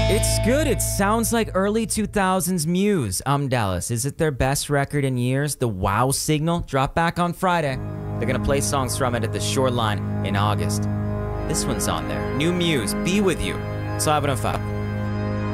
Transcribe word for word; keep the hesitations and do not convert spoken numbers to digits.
It's good. It sounds like early two thousands Muse. Um, Dallas, is it their best record in years? The Wow Signal dropped back on Friday. They're gonna play songs from it at the Shoreline in August. This one's on there. New Muse, Be With You. It's live at five.